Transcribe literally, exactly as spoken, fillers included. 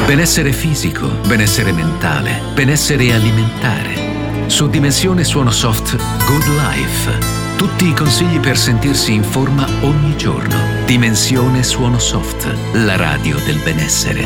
Benessere fisico, benessere mentale, benessere alimentare. Su Dimensione Suono Soft Good Life. Tutti i consigli per sentirsi in forma ogni giorno. Dimensione Suono Soft, la radio del benessere.